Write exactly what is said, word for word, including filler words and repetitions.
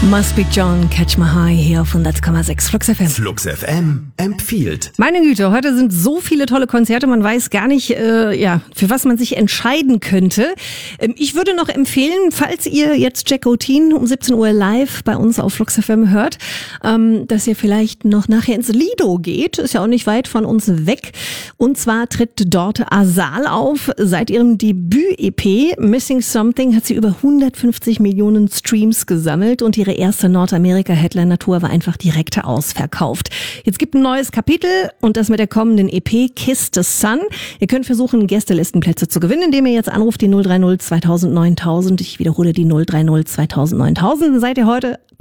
Must Be John, Catch My High hier auf hundert Komma sechs Flux F M. Flux F M empfiehlt. Meine Güte, heute sind so viele tolle Konzerte, man weiß gar nicht, äh, ja, für was man sich entscheiden könnte. Ähm, ich würde noch empfehlen, falls ihr jetzt Jack O'Teen um siebzehn Uhr live bei uns auf Flux F M hört, ähm, dass ihr vielleicht noch nachher ins Lido geht, ist ja auch nicht weit von uns weg. Und zwar tritt dort Asal auf. Seit ihrem Debüt-E P Missing Something hat sie über hundertfünfzig Millionen Streams gesammelt und ihre erste Nordamerika-Headliner-Tour war einfach direkt ausverkauft. Jetzt gibt ein neues Kapitel und das mit der kommenden E P Kiss the Sun. Ihr könnt versuchen, Gästelistenplätze zu gewinnen, indem ihr jetzt anruft die null drei null zweitausend neuntausend. Ich wiederhole die null drei null zweitausend neuntausend. Seid ihr heute